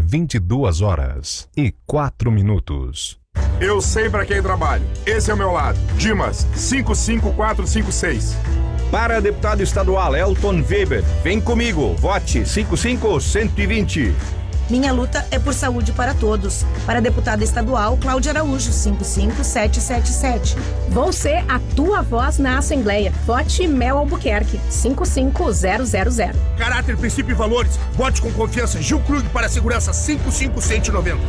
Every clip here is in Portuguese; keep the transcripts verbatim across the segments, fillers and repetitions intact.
vinte e duas horas e quatro minutos. Eu sei para quem trabalho. Esse é o meu lado. Dimas, cinco cinco quatro cinco seis. Para deputado estadual Elton Weber, vem comigo, vote cinco cinco cento e vinte. Minha luta é por saúde para todos. Para deputada estadual, Cláudia Araújo, cinco cinco sete sete sete. Vou ser a tua voz na Assembleia. Vote Mel Albuquerque, cinco cinco zero zero zero. Caráter, princípio e valores. Vote com confiança. Gil Krug para a segurança, cinco cinco cento e noventa.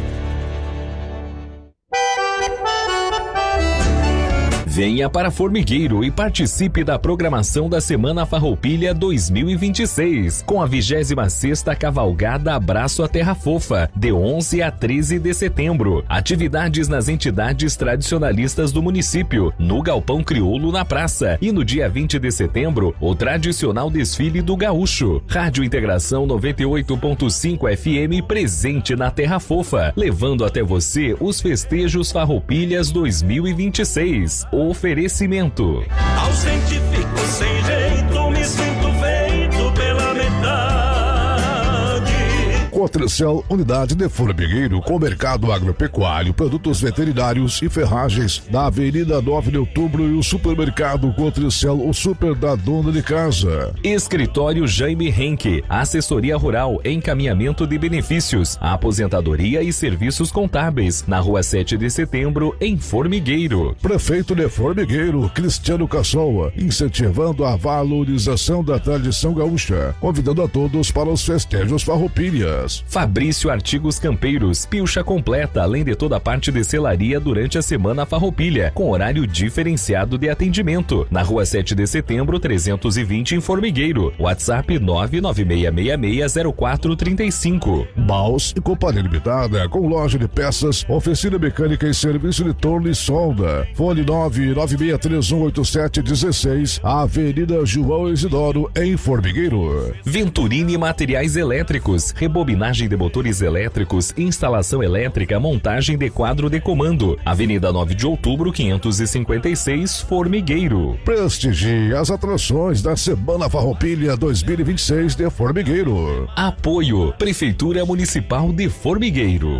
Venha para Formigueiro e participe da programação da Semana Farroupilha dois mil e vinte e seis, com a vigésima sexta Cavalgada Abraço à Terra Fofa, de onze a treze de setembro. Atividades nas entidades tradicionalistas do município, no Galpão Crioulo na Praça. E no dia vinte de setembro, o tradicional desfile do Gaúcho. Rádio Integração noventa e oito ponto cinco F M presente na Terra Fofa, levando até você os festejos Farroupilhas dois mil e vinte e seis. Oferecimento. Ausente fico sem jeito, me sinto feito pela metade. Cotricel, unidade de formigueiro com mercado agropecuário, produtos veterinários e ferragens na Avenida nove de Outubro e o supermercado Cotricel, o super da dona de casa. Escritório Jaime Henke, assessoria rural, encaminhamento de benefícios, aposentadoria e serviços contábeis, na Rua sete de setembro, em Formigueiro. Prefeito de Formigueiro, Cristiano Cassola, incentivando a valorização da tradição gaúcha, convidando a todos para os festejos farroupilhas. Fabrício Artigos Campeiros, pilcha completa, além de toda a parte de selaria durante a Semana Farroupilha, com horário diferenciado de atendimento, na Rua sete de setembro, trezentos e vinte, em Formigueiro. WhatsApp nove nove seis seis seis zero quatro três cinco. Baus e Companhia Limitada, com loja de peças, oficina mecânica e serviço de torno e solda. Fone nove nove seis três um oito sete um seis, Avenida João Isidoro, em Formigueiro. Venturini Materiais Elétricos, rebobinagem de motores elétricos, instalação elétrica, montagem de quadro de comando. Avenida nove de Outubro, quinhentos e cinquenta e seis, Formigueiro. Prestigie as atrações da Semana Farroupilha dois mil e vinte e seis de Formigueiro. Apoio Prefeitura Municipal de Formigueiro.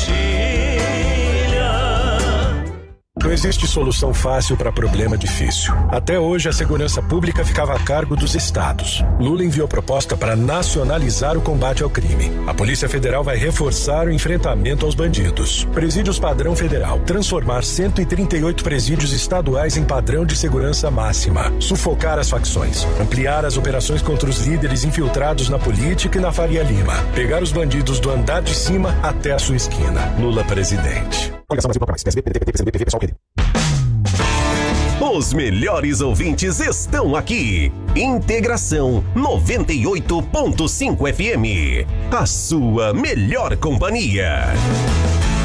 Não existe solução fácil para problema difícil. Até hoje, a segurança pública ficava a cargo dos estados. Lula enviou proposta para nacionalizar o combate ao crime. A Polícia Federal vai reforçar o enfrentamento aos bandidos. Presídios padrão federal. Transformar cento e trinta e oito presídios estaduais em padrão de segurança máxima. Sufocar as facções. Ampliar as operações contra os líderes infiltrados na política e na Faria Lima. Pegar os bandidos do andar de cima até a sua esquina. Lula presidente. Os melhores ouvintes estão aqui. Integração noventa e oito ponto cinco F M. A sua melhor companhia.